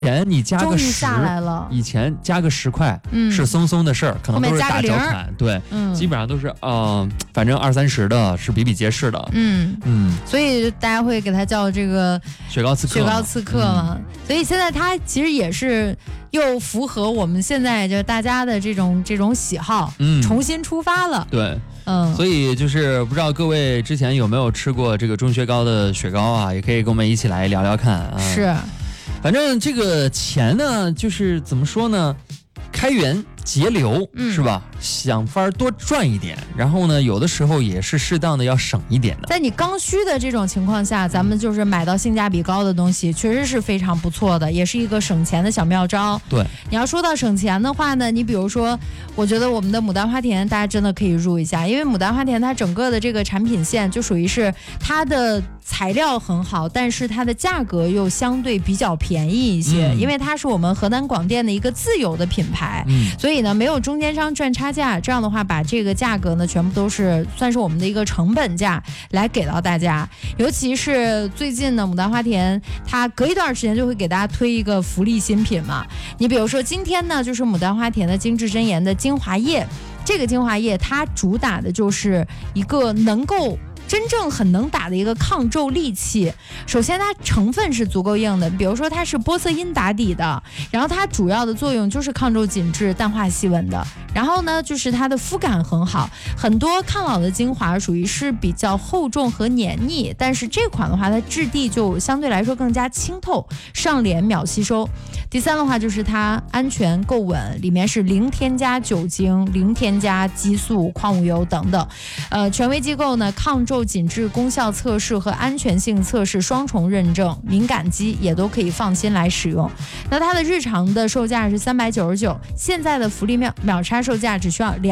前你加个10 下来了， 以前加个10块是松松的事儿，可能都是打脚砍，对，基本上都是反正20-30的是比比皆是的， 所以大家会给它叫这个雪糕刺客嘛，所以现在它其实也是又符合我们现在就大家的这种喜好，重新出发了， 对。所以就是不知道各位之前有没有吃过这个钟薛高的雪糕啊，也可以跟我们一起来聊聊看啊。 是， 反正这个钱呢，就是怎么说呢，开源节流，是吧？想法多赚一点，然后呢，有的时候也是适当的要省一点的。 在你刚需的这种情况下，咱们就是买到性价比高的东西，确实是非常不错的，也是一个省钱的小妙招。 对， 你要说到省钱的话呢，你比如说，我觉得我们的牡丹花田，大家真的可以入一下，因为牡丹花田它整个的这个产品线就属于是它的材料很好，但是它的价格又相对比较便宜一些，因为它是我们河南广电的一个自有的品牌，所以呢没有中间商赚差价，这样的话把这个价格呢全部都是算是我们的一个成本价来给到大家。尤其是最近呢，牡丹花田它隔一段时间就会给大家推一个福利新品嘛，你比如说今天呢就是牡丹花田的精致真颜的精华液，这个精华液它主打的就是一个能够真正很能打的一个抗皱利器。首先它成分是足够硬的，比如说它是玻色因打底的，然后它主要的作用就是抗皱紧致淡化细纹的，然后呢就是它的肤感很好，很多抗老的精华属于是比较厚重和黏腻，但是这款的话它质地就相对来说更加清透，上脸秒吸收。第三的话就是它安全够稳，里面是零添加酒精、零添加激素、矿物油等等，权威机构呢抗皱紧致功效测试和安全性测试双重认证，敏感肌也都可以放心来使用。那它的日常的售价是399，现在的福利秒杀售价只需要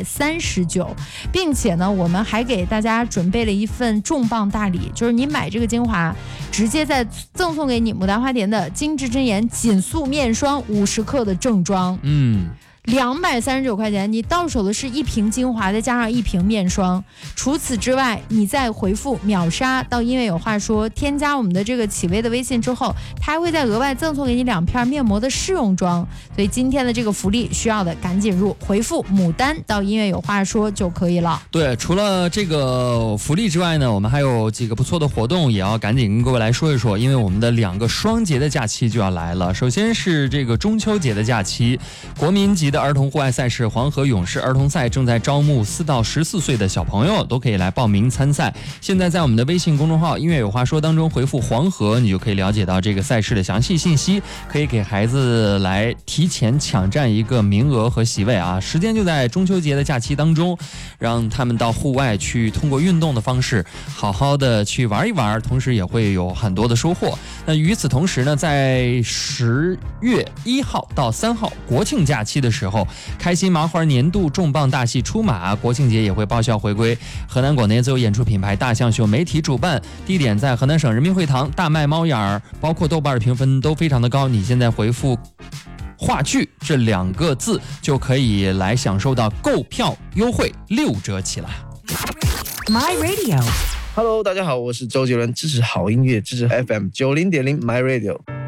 239，并且呢我们还给大家准备了一份重磅大礼，就是你买这个精华直接再赠送给你牡丹花田的精致真颜紧塑面霜50克的正装，239块钱，你到手的是1瓶精华再加上1瓶面霜。除此之外，你再回复秒杀到音乐有话说，添加我们的这个企微的微信之后，它还会再额外赠送给你2片面膜的试用装。所以今天的这个福利需要的赶紧入，回复牡丹到音乐有话说就可以了。 对，除了这个福利之外呢，我们还有几个不错的活动，也要赶紧跟各位来说一说，因为我们的2个双节的假期就要来了。首先是这个中秋节的假期，国民级的儿童户外赛事黄河勇士儿童赛正在招募4到14岁的小朋友，都可以来报名参赛。现在在我们的微信公众号音乐有话说当中回复黄河，你就可以了解到这个赛事的详细信息，可以给孩子来提前抢占一个名额和席位啊。时间就在中秋节的假期当中，让他们到户外去通过运动的方式好好的去玩一玩，同时也会有很多的收获。那与此同时呢，在10月1号到3号国庆假期的时候，开心麻花年度重磅大戏出马，国庆节也会爆笑回归。河南广电自有演出品牌大象秀媒体主办，地点在河南省人民会堂，大麦猫眼儿，包括豆瓣的评分都非常的高。你现在回复话剧这2个字就可以来享受到购票优惠6折起来。 My Radio， Hello， 大家好，我是周杰伦，支持好音乐，支持 FM 90.0 My Radio。